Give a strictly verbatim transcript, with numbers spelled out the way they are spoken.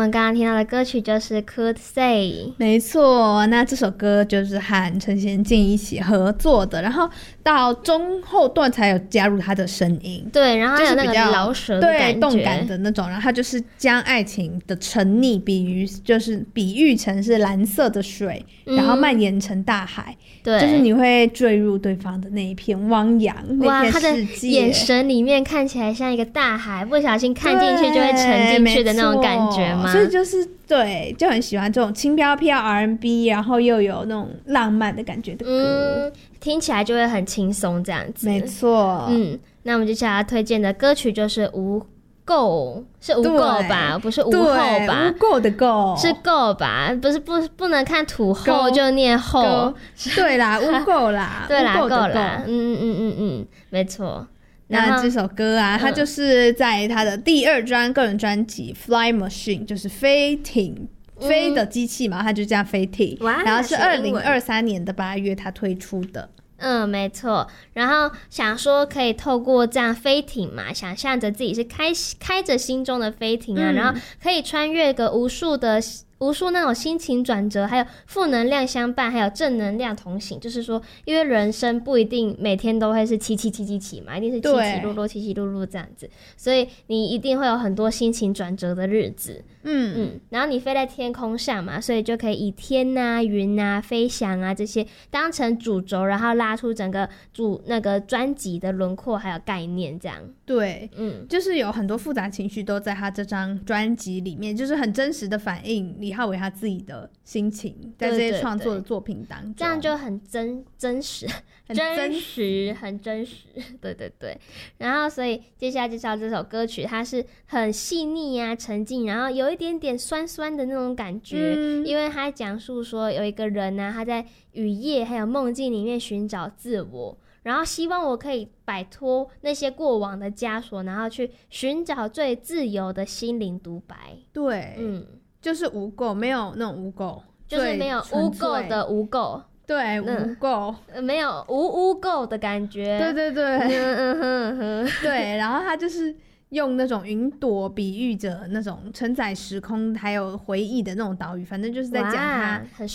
们刚刚听到的歌曲就是 Could Say。 没错，那这首歌就是和陈贤进一起合作的，然后到中后段才有加入他的声音。 对，然后还有那个饶舌的感觉， 对，动感的那种，然后他就是将爱情的沉溺比喻，就是比喻成是蓝色的水、嗯、然后蔓延成大海，对，就是你会坠入对方的那一片汪洋，那片世界。哇，他的眼神里面看起来像一个大海，不小心看进去就会沉进去的那种感觉吗？ 所以就是对，就很喜欢这种轻飘飘 R and B， 然后又有那种浪漫的感觉的歌， 嗯，听起来就会很轻松这样子。 没错， 嗯，那我们接下来推荐的歌曲就是无垢，是无垢吧，不是无后吧？ 无垢的垢是垢吧？不是，不不能看土后就念后。 对啦，无垢啦， 对啦，垢啦，嗯嗯嗯嗯嗯，没错。 那这首歌啊、嗯、它就是在他的第二张个人专辑 Fly Machine， 就是飞艇、嗯、飞的机器嘛，它就叫飞艇，然后是二零二三年的八月他推出的。 嗯，没错。然后想说可以透过这样飞艇嘛，想象着自己是开开着心中的飞艇啊、嗯、然后可以穿越个无数的无数那种心情转折，还有负能量相伴，还有正能量同行。就是说因为人生不一定每天都会是起起起起起嘛，一定是起起落落起起落落这样子，所以你一定会有很多心情转折的日子。嗯嗯，然后你飞在天空上嘛，所以就可以以天啊云啊飞翔啊这些当成主轴，然后拉出整个主那个专辑的轮廓还有概念这样。 对，嗯，就是有很多复杂情绪都在他这张专辑里面，就是很真实的反映李浩伟他自己的心情在这些创作的作品当中， 这样就很真真实很真实很真实，对对对。然后所以接下来介绍这首歌曲，它是很细腻啊沉静，然后有一点点酸酸的那种感觉、嗯、因为它讲述说有一个人啊，他在雨夜还有梦境里面寻找自我，然后希望我可以摆脱那些过往的枷锁，然后去寻找最自由的心灵独白。 对，嗯，就是无垢，没有那种污垢， 就是没有污垢的污垢， 对，无垢、 嗯，没有无污垢的感觉。 对对对， 嗯嗯哼哼， 对，然后他就是用那种云朵比喻着那种承载时空还有回忆的那种岛屿，反正就是在讲他